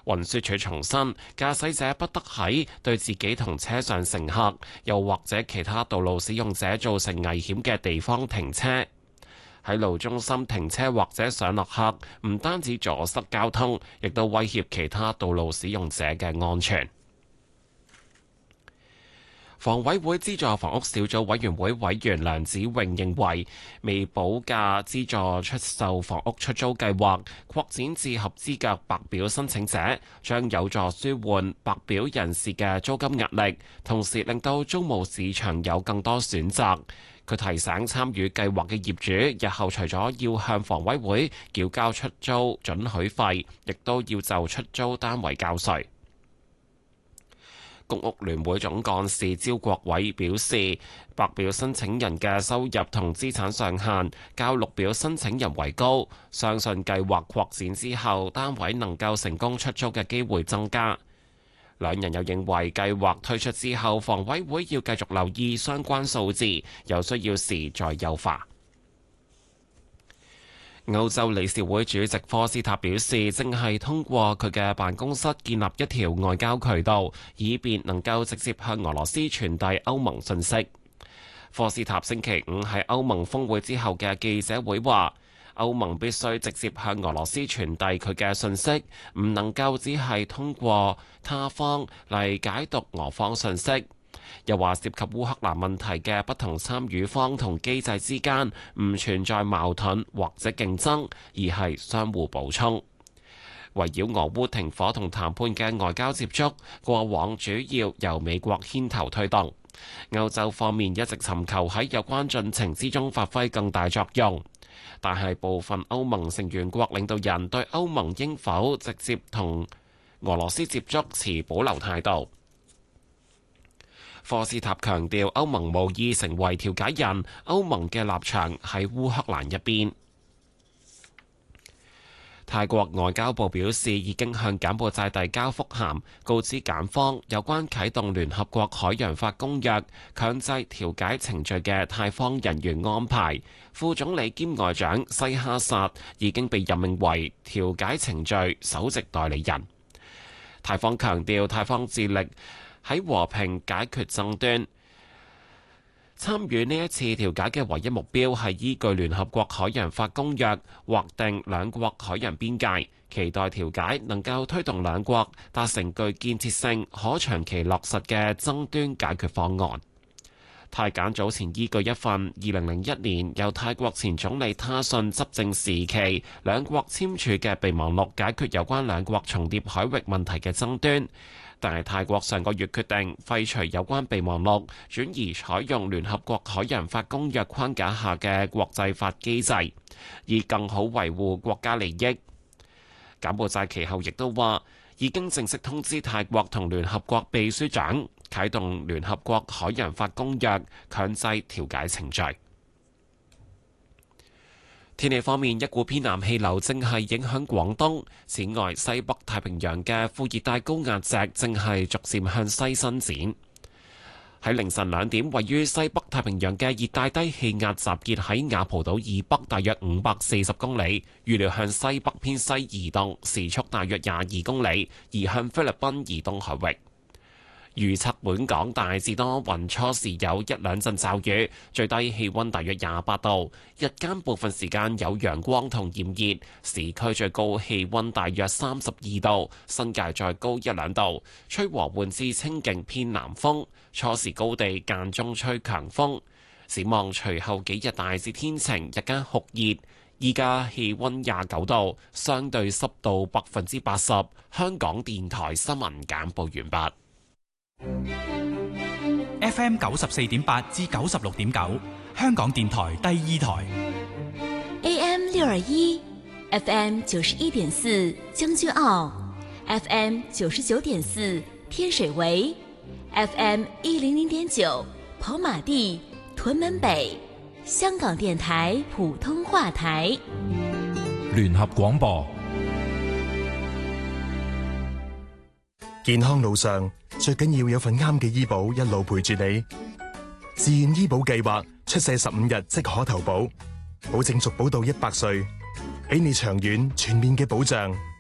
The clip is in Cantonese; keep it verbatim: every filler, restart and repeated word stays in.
運輸署重申，駕駛者不得喺對自己同車上乘客，又或者其他道路使用者造成危險嘅地方停車。喺路中心停車或者上落客，唔單止阻塞交通，亦都威脅其他道路使用者嘅安全。房委會資助房屋小組委員會委員梁子穎認為，未補價資助出售房屋出租計劃擴展至合資格白表申請者，將有助舒緩白表人士嘅租金壓力，同時令到租務市場有更多選擇。佢提醒參與計劃嘅業主，日後除咗要向房委會繳交出租准許費，亦都要就出租單位交稅。公屋聯會總幹事招國偉表示，白表申請人嘅收入同資產上限較綠表申請人為高，相信計劃擴展之後，單位能夠成功出租嘅機會增加。兩人又認為計劃推出之後，房委會要繼續留意相關數字，有需要時再優化。歐洲理事會主席科斯塔表示，正係通過佢嘅辦公室建立一條外交渠道，以便能夠直接向俄羅斯傳遞歐盟信息。科斯塔星期五喺歐盟峰會之後嘅記者會話，歐盟必須直接向俄羅斯傳遞佢嘅信息，唔能夠只係通過他方嚟解讀俄方信息。又話涉及烏克蘭問題嘅不同參與方同機制之間唔存在矛盾或者競爭，而係相互補充。圍繞俄烏停火同談判嘅外交接觸，過往主要由美國牽頭推動。歐洲方面一直尋求喺有關進程之中發揮更大作用，但係部分歐盟成員國領導人對歐盟應否直接同俄羅斯接觸持保留態度。科斯塔強調，歐盟無意成為調解人，歐盟嘅立場喺烏克蘭一邊。泰國外交部表示，已經向柬埔寨遞交覆函，告知柬方有關啟動聯合國海洋法公約強制調解程序嘅泰方人員安排。副總理兼外長西哈薩已經被任命為調解程序首席代理人。泰方強調，泰方致力喺和平解決爭端，參與呢一次調解嘅唯一目標係依據聯合國海洋法公約劃定兩國海洋邊界，期待調解能夠推動兩國達成具建設性、可長期落實嘅爭端解決方案。泰柬早前依據一份二零零一年由泰國前總理他信執政時期兩國簽署嘅備忘錄，解決有關兩國重疊海域問題嘅爭端。但係泰國上個月決定廢除有關備忘錄，轉而採用聯合國海洋法公約框架下嘅國際法機制，以更好維護國家利益。柬埔寨其後亦都話，已經正式通知泰國同聯合國秘書長啟動聯合國海洋法公約強制調解程序。天氣方面，一股偏南氣流正係影響廣東。此外，西北太平洋嘅副熱帶高壓脊正係逐漸向西伸展。喺凌晨兩點，位於西北太平洋嘅熱帶低氣壓集結喺雅蒲島以北大約五百四十公里，預料向西北偏西移動，時速大約廿二公里，移向菲律賓以東海域。預測本港大致多雲，初時有一兩陣驟雨，最低氣溫大約廿八度，日間部分時間有陽光同炎熱，市區最高氣溫大約三十二度，新界再高一兩度，吹和緩至清勁偏南風，初時高地間中吹強風。展望隨後幾日大致天晴，日間酷熱，依家氣溫廿九度，相對濕度百分之八十。香港電台新聞簡報完畢。 F M 九十四點八至九十六點九，香港電台第二台。 A M 六二一，F M 九十一點四，將軍澳 ，F M 九十九點四，天水圍 ，F M 一零零點九，跑馬地、屯門北，香港電台普通話台。 聯合廣播。 健康路上最緊要有份啱嘅醫保一路陪住你。自願醫保計劃出世十五日即可投保，保證續保到一百歲，俾你長遠全面嘅保障。